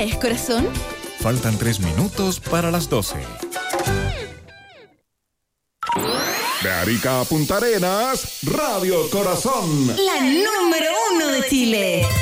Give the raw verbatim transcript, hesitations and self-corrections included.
hora es, corazón? Faltan tres minutos para las doce. De Arica a Punta Arenas, Radio Corazón. La número uno de Chile.